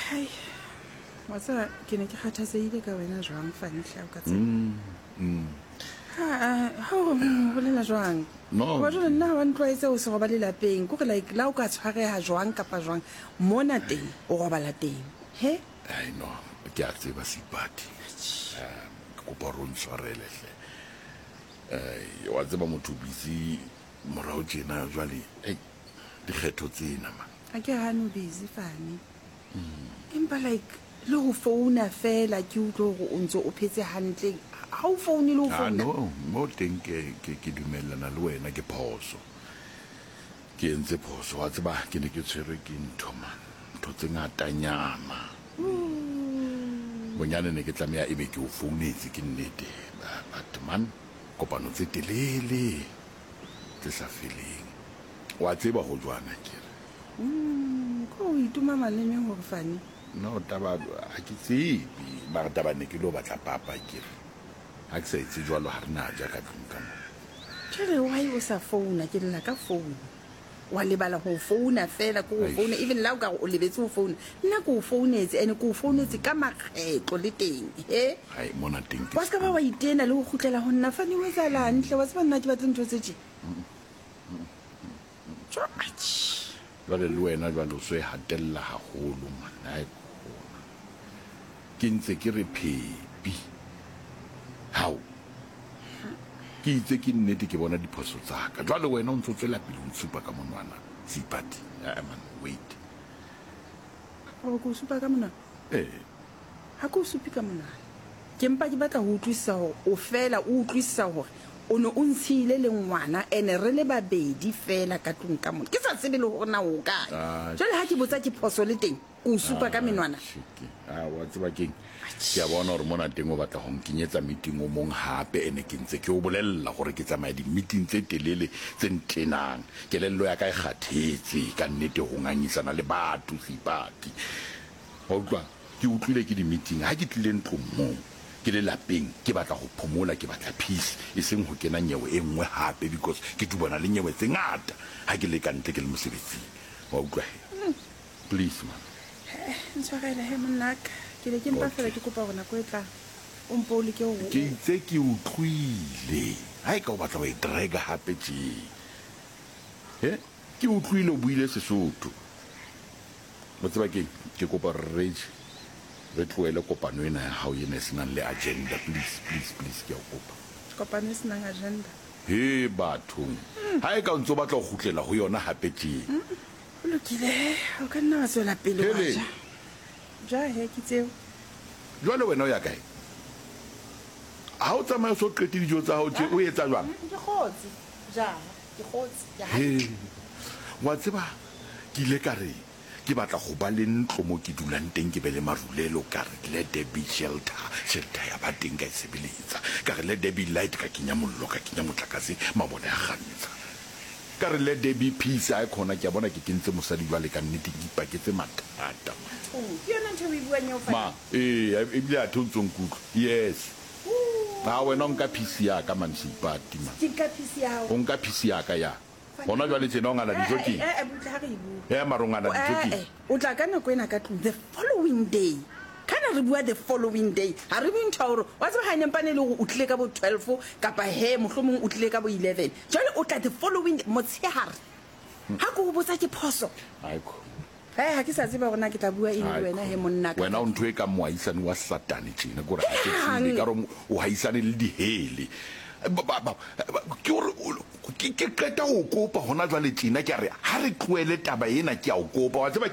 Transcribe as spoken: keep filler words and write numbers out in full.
Hai. Wa tsaya ke ne ke kgathatsehile ka wena jwang Fanhle o ka tsela. Mm. Ha ha o bolela jwang? No. Wa jwale nna wa ntloetse o se go ba le lapeng. Go re like la o ka tshwareha jwang kapa jwang mona teng o go ba la teng. He? Ai no, ke a tseba Seipati. Eh, go boron tshwarele hle. Eh, wa tseba motho busy morao tjena jwale. Ei, di kgetho tsena man. A ke ha no busy fane. Empa like le ho founa fela ke utlo go o ntse o phetse hantle. Ha o foune le ho Ah founa. no, mo teng ke ke ke dumellana le wena ke phoso. Ke entse phoso wa tseba ke ne ke tshwere ke ntho man. Ntho tse ngatanyana. Bonyane ne ke tlameha e be ke o founetse ke nnete. But man, kopano tse telele tse sa feleng. Wa tseba go jwana ke re. Mm, ko o ituma maleme hore fane. No taba ha ke tsebe ba taba ne ke lo batla papa ke re. Ha ke sa itse jwalo ha rena ja ka tlung ka mo. Tshele why o sa founa ke lla ka phone. Wa lebala ho founa fela ko Ai. founa even la o ka o lebetse ho founa. Nna ko o founetse ene ko o founetse ka makgetlo le teng. He? Hai mona teng ke. Wa ska ba wa itena le ho khutlela ho nna fane o etsa la ntle wa tseba nna ke batla ntho tse tje. Tjhatsi. Jwale le wena jwale o so e hatella haholo man. Hai kona. Ke ntse ke re phepi. Hao. Ke itse ke nnete ke bona diphoso tsa ka. Jwale wena o ntse o tswela pele o ntshupa ka monwana. Seipati. Ah man, wait. O ko supa ka mona. Eh, Ha ko supi ka mona. Ke mpa ke batla ho utlwisa ho o fela o utlwisa hore o ne o ntshile le ngwana ene re le babedi fela ka tlung ka mona. Ke sa tsebe le hore na o kae. Ah. Jwale ha ke botsa ke phoso le teng o supa ka menwana. shiki. Ah wa tseba keng. Ke a bona hore mona teng o batla go nkinyetsa meeting o mong hape ene ke ntse ke o bolella gore ke tsamaya di meeting tse telele tse ntenang. Kelello ya ka e kgathetse ka nnete ho ngangisana le batho Seipati. Wa utlwa ke utlwile ke di meeting ha ke tlile ntlong mo ke le lapeng ke batla go phomola ke batla peace e seng ho kena nyewe e nngwe hape because ke tubona le nyewe tse ngata ha ke le ka ntle ke le mosebetsing. Wa utlwa please man. Ntshwarele he monaka. Ke le ke mpa fela ke kopa bona ko etla. O mpo le ke ho. Ke itse ke utlwile ha e ka o batla o e drag hape tje. He ke utlwile o buile Sesotho. Mo tseba ke ke kopa rage re tloele kopano ena ya hao ene se nang le agenda please please please ke a o kopa. Kopane se nang agenda. He batho ha e ka o ntse o batla go gutlela ho yona hape tje. O lokile o ka nna wa tswela pele wa Hele. ja. Ja he ke tseo. Jwale wena o ya kae? Ha o tsamaya so qete dijo tsa hao tje o etsa jwang? Ke khotsi. Ja, ke khotsi. Ya. He wa tseba ke ile ka re ke batla go ba le ntlo mo ke dulang teng ke be le marulelo ka re let there be shelter shelter ya ba teng ka e sebeletsa ka re let there be light ka kenya mollo ka kenya motlakase mabone a ganetsa ka re let there be peace a khona ke a bona ke kentse mosadi jwa le ka nnete ke ipaketse mathata O ke yona ntho e bua nyo fa. ma eh e bile a thontso nkutlo yes ha wena o nka peace ya ka man Seipati man Ke ka phisi ya o nka peace ya ka ya bona jwa le tsena o ngala dijo ke Eh eh butla ha re bua. ya marongana dijo ke Eh, o tla ka nako ena ka tlung the following day. Kana re bua the following day. Ha re bue ntho hore wa tseba ha nempane le hore o tlile ka bo twelve kapa he mohlomong o tlile ka bo eleven. Jwale o tla the following day motshehare. Ha go botsa ke phoso. aiko Eh ha ke sa tseba rona ke tla bua eng le wena he monna ka. wena o ntho e ka moahisane wa satane tjena gore ha ke tsile ka re o haisane le dihele ba ba ke gore ke ke qeta o kopa hona jwale tjena ke re ha re tloele taba ena ke a o kopa wa tseba